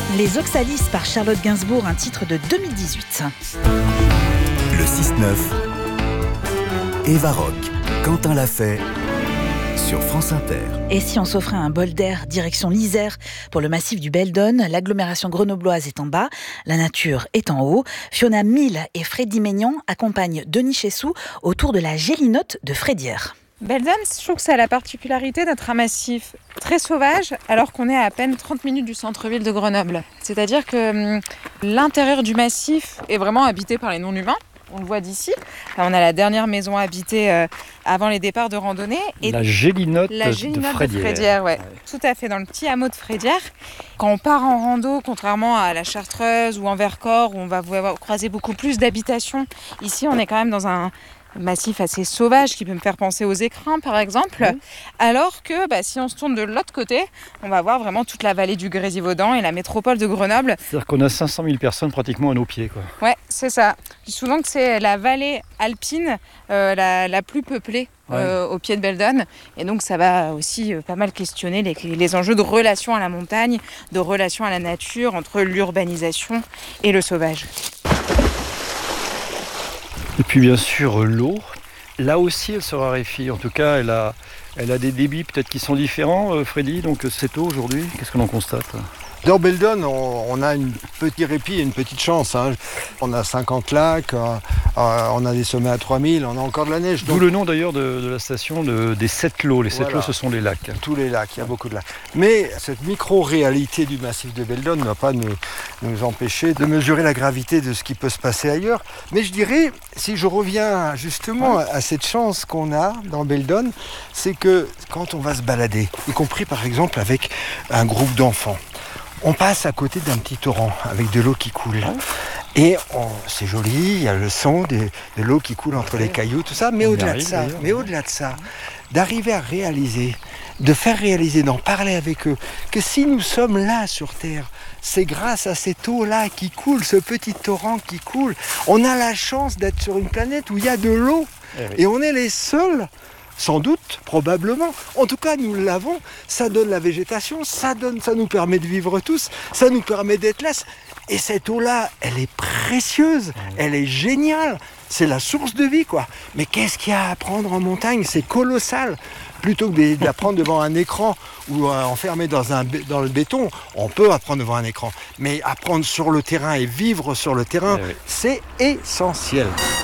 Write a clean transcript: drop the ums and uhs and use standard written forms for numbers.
Les Oxalis par Charlotte Gainsbourg, un titre de 2018. Le 6-9, Eva Rock, Quentin Lafay, sur France Inter. Et si on s'offrait un bol d'air direction l'Isère pour le massif du Beldon, l'agglomération grenobloise est en bas, la nature est en haut. Fiona Mille et Freddy Maignan accompagnent Denis Chessou autour de la Gélinote de Frédière. Beldon, je trouve que ça a la particularité d'être un massif très sauvage alors qu'on est à peine 30 minutes du centre-ville de Grenoble. C'est-à-dire que l'intérieur du massif est vraiment habité par les non-humains. On le voit d'ici. Là, on a la dernière maison habitée avant les départs de randonnée. Et la Gélinote de Frédière. Ouais. Tout à fait, dans le petit hameau de Frédière. Quand on part en rando, contrairement à la Chartreuse ou en Vercors, où on va croiser beaucoup plus d'habitations, ici on est quand même dans un massif assez sauvage qui peut me faire penser aux écrins par exemple, alors que si on se tourne de l'autre côté, on va voir vraiment toute la vallée du Grésivaudan et la métropole de Grenoble. C'est-à-dire qu'on a 500 000 personnes pratiquement à nos pieds, quoi. Ouais, c'est ça. Je dis souvent que c'est la vallée alpine la plus peuplée au pied de Beldon, et donc ça va aussi pas mal questionner les enjeux de relation à la montagne, de relation à la nature, entre l'urbanisation et le sauvage. Et puis bien sûr l'eau, là aussi elle se raréfie, en tout cas elle a des débits peut-être qui sont différents, Freddy, donc cette eau aujourd'hui, qu'est-ce qu'on en constate ? Dans Beldon, on a un petit répit et une petite chance. On a 50 lacs, on a des sommets à 3000, on a encore de la neige. D'où le nom d'ailleurs de la station des 7 lots. Les 7 lots, ce sont les lacs. Tous les lacs, il y a beaucoup de lacs. Mais cette micro-réalité du massif de Beldon ne va pas nous empêcher de mesurer la gravité de ce qui peut se passer ailleurs. Mais je dirais, si je reviens justement à cette chance qu'on a dans Beldon, c'est que quand on va se balader, y compris par exemple avec un groupe d'enfants, on passe à côté d'un petit torrent avec de l'eau qui coule. Et c'est joli, il y a le son de l'eau qui coule entre les cailloux, tout ça. Mais au-delà de ça, d'arriver à réaliser, de faire réaliser, d'en parler avec eux, que si nous sommes là sur Terre, c'est grâce à cette eau-là qui coule, ce petit torrent qui coule. On a la chance d'être sur une planète où il y a de l'eau. Et on est les seuls. Sans doute, probablement. En tout cas, nous l'avons. Ça donne la végétation, ça nous permet de vivre tous, ça nous permet d'être là. Et cette eau-là, elle est précieuse, elle est géniale. C'est la source de vie, quoi. Mais qu'est-ce qu'il y a à apprendre en montagne ? C'est colossal. Plutôt que d'apprendre devant un écran ou enfermé dans le béton, on peut apprendre devant un écran. Mais apprendre sur le terrain et vivre sur le terrain, c'est essentiel.